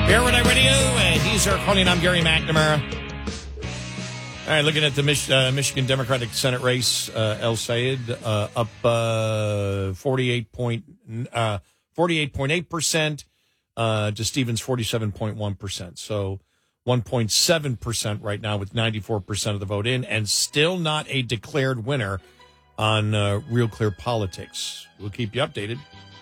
Airway Radio, he's our calling. I'm Gary McNamara. All right, looking at the Michigan Democratic Senate race, El Sayed up 48.8%, to Stevens 47.1%. So 1.7% right now with 94% of the vote in, and still not a declared winner on Real Clear Politics. We'll keep you updated.